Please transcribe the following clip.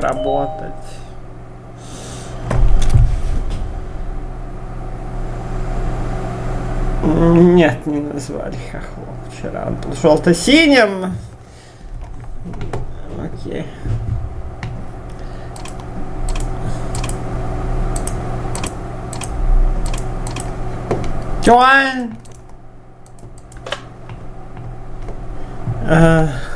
работать. Нет, не назвали хохлом. Вчера он был желто-синим. Окей. Чё?